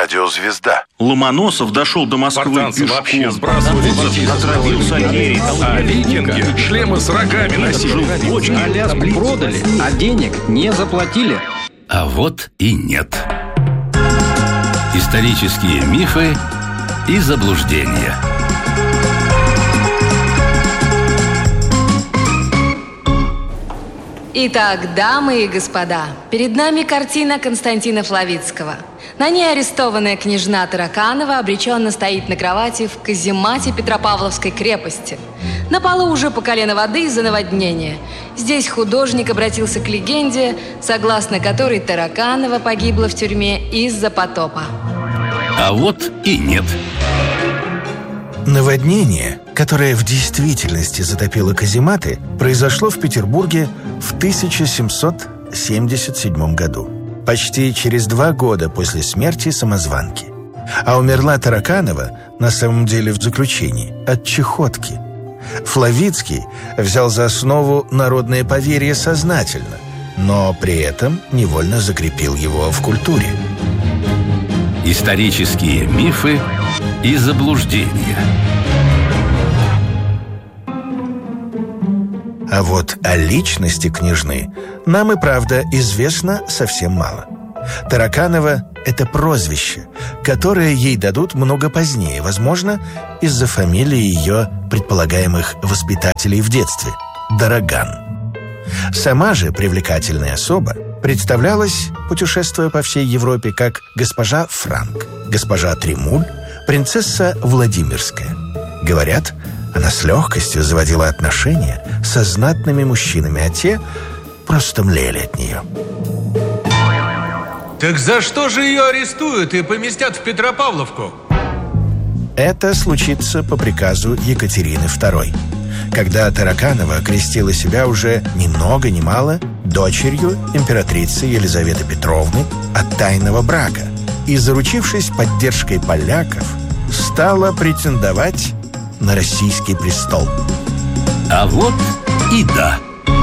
радиозвезда. Ломоносов дошел до Москвы Спартанцы пешком. вообще сбрасывали детей со Отравил сокерий. А викинги шлемы с рогами носили. Аляску продали, а денег не заплатили. А вот и нет. Исторические мифы и заблуждения. Итак, дамы и господа, перед нами картина Константина Флавицкого. На ней арестованная княжна Тараканова обреченно стоит на кровати в каземате Петропавловской крепости. На полу уже по колено воды из-за наводнения. Здесь художник обратился к легенде, согласно которой Тараканова погибла в тюрьме из-за потопа. А вот и нет. Наводнение, которое в действительности затопило казематы, произошло в Петербурге в 1777 году, почти через 2 года после смерти самозванки. А умерла Тараканова на самом деле в заключении от чахотки. Флавицкий взял за основу народное поверье сознательно, но при этом невольно закрепил его в культуре. Исторические мифы и заблуждения. А вот о личности княжны нам и правда известно совсем мало. Тараканова – это прозвище, которое ей дадут много позднее, возможно, из-за фамилии ее предполагаемых воспитателей в детстве – Дороган. Сама же привлекательная особа представлялась, путешествуя по всей Европе, как госпожа Франк, госпожа Тремуль, принцесса Владимирская. Говорят, она с легкостью заводила отношения со знатными мужчинами, а те просто млели от нее. Так за что же ее арестуют и поместят в Петропавловку? Это случится по приказу Екатерины II, когда Тараканова окрестила себя уже ни много ни мало дочерью императрицы Елизаветы Петровны от тайного брака и, заручившись поддержкой поляков, стала претендовать на российский престол. А вот и да.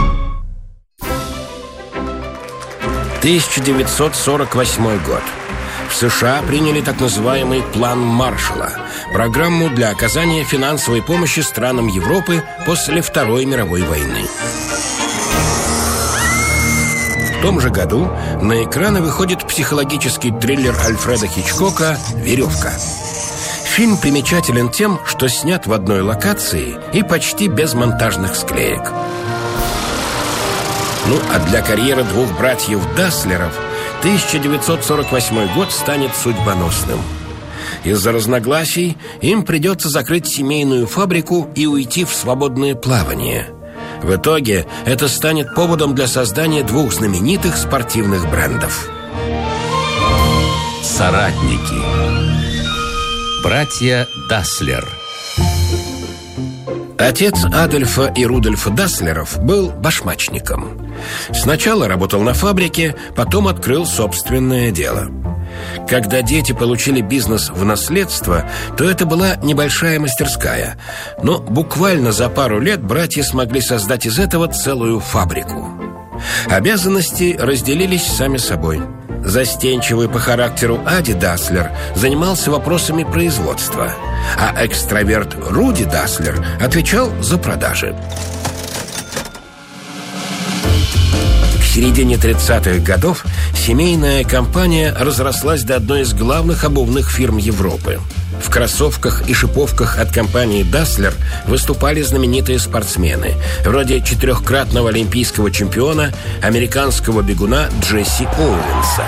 1948 год. В США приняли так называемый план Маршалла, программу для оказания финансовой помощи странам Европы после Второй мировой войны. В том же году на экраны выходит психологический триллер Альфреда Хичкока «Веревка». Фильм примечателен тем, что снят в одной локации и почти без монтажных склеек. Ну, а для карьеры двух братьев Даслеров 1948 год станет судьбоносным. Из-за разногласий им придется закрыть семейную фабрику и уйти в свободное плавание. В итоге это станет поводом для создания 2 знаменитых спортивных брендов. Соратники. Братья Даслер. Отец Адольфа и Рудольфа Даслеров был башмачником. Сначала работал на фабрике, потом открыл собственное дело. Когда дети получили бизнес в наследство, то это была небольшая мастерская. Но буквально за пару лет братья смогли создать из этого целую фабрику. Обязанности разделились сами собой. Застенчивый по характеру Ади Даслер занимался вопросами производства, а экстраверт Руди Даслер отвечал за продажи. К середине 30-х годов семейная компания разрослась до одной из главных обувных фирм Европы. В кроссовках и шиповках от компании Даслер выступали знаменитые спортсмены, вроде 4-кратного олимпийского чемпиона, американского бегуна Джесси Оуэнса.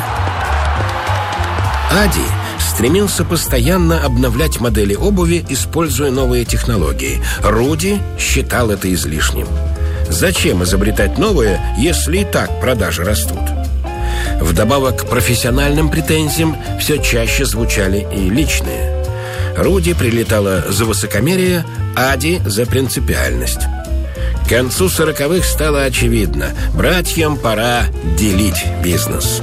Ади стремился постоянно обновлять модели обуви, используя новые технологии. Руди считал это излишним. Зачем изобретать новое, если и так продажи растут? Вдобавок к профессиональным претензиям все чаще звучали и личные. Руди прилетала за высокомерие, Ади за принципиальность. К концу 40-х стало очевидно: братьям пора делить бизнес.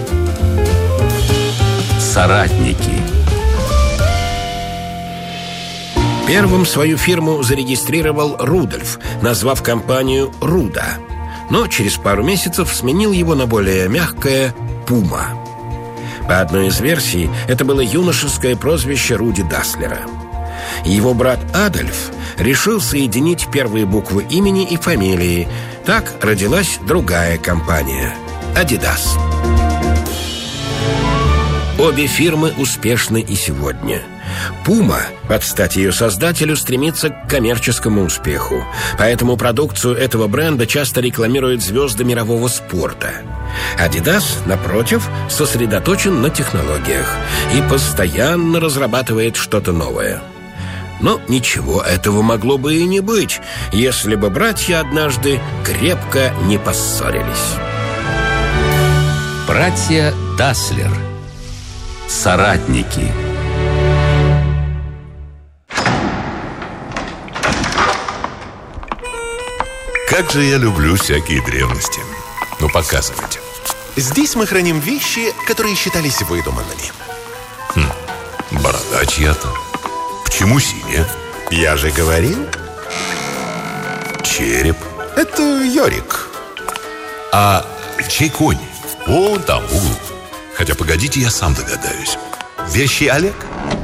Соратники. Первым свою фирму зарегистрировал Рудольф, назвав компанию «Руда». Но через пару месяцев сменил его на более мягкое «Пума». По одной из версий, это было юношеское прозвище Руди Даслера. Его брат Адольф решил соединить первые буквы имени и фамилии. Так родилась другая компания – «Адидас». Обе фирмы успешны и сегодня. «Пума», под стать ее создателю, стремится к коммерческому успеху. Поэтому продукцию этого бренда часто рекламируют звезды мирового спорта. «Адидас», напротив, сосредоточен на технологиях и постоянно разрабатывает что-то новое. Но ничего этого могло бы и не быть, если бы братья однажды крепко не поссорились. Братья Даслер. Соратники. Как же я люблю всякие древности. Ну, показывайте. Здесь мы храним вещи, которые считались выдуманными. Борода чья-то. Почему синяя? Я же говорил. Череп. Это Йорик. А чей конь? Вон там, в углу. Хотя, погодите, я сам догадаюсь. Вещи Олег?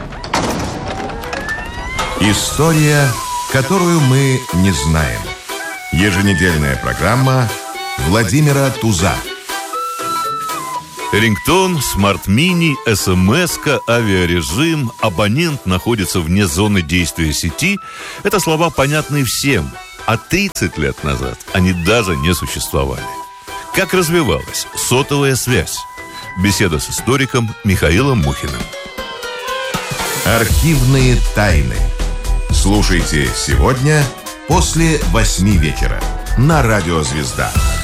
История, которую мы не знаем. Еженедельная программа Владимира Туза. Рингтон, смарт-мини, СМС-ка, авиарежим, абонент находится вне зоны действия сети. Это слова, понятные всем. А 30 лет назад они даже не существовали. Как развивалась сотовая связь? Беседа с историком Михаилом Мухиным. Архивные тайны. Слушайте сегодня после 8 вечера на Радио Звезда.